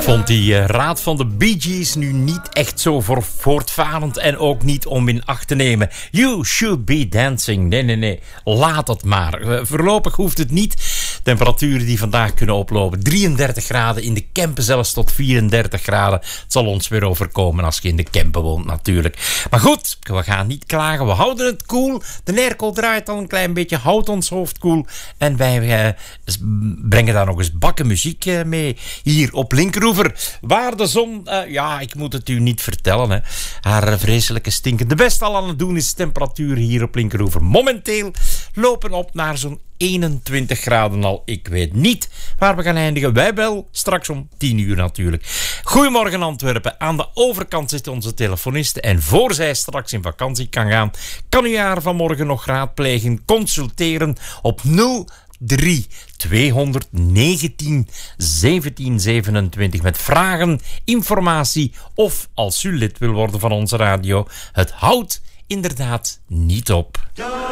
vond die raad van de Bee Gees nu niet echt zo voortvarend en ook niet om in acht te nemen. You should be dancing. Nee. Laat het maar. Voorlopig hoeft het niet. Temperaturen die vandaag kunnen oplopen. 33 graden in de Kempen, zelfs tot 34 graden. Het zal ons weer overkomen als je in de Kempen woont natuurlijk. Maar goed, we gaan niet klagen. We houden het koel. De airco draait al een klein beetje. Houdt ons hoofd koel. En wij brengen daar nog eens bakken muziek mee. Hier op Linkeroever. Waar de zon, ik moet het u niet vertellen. Hè. Haar vreselijke stinkende best al aan het doen is. Temperatuur hier op Linkeroever momenteel lopen op naar zo'n 21 graden al. Ik weet niet waar we gaan eindigen. Wij wel, straks om 10 uur natuurlijk. Goedemorgen Antwerpen. Aan de overkant zit onze telefoniste. En voor zij straks in vakantie kan gaan, kan u haar vanmorgen nog raadplegen, consulteren op 03 219 1727 met vragen, informatie of als u lid wil worden van onze radio. Het houdt inderdaad niet op.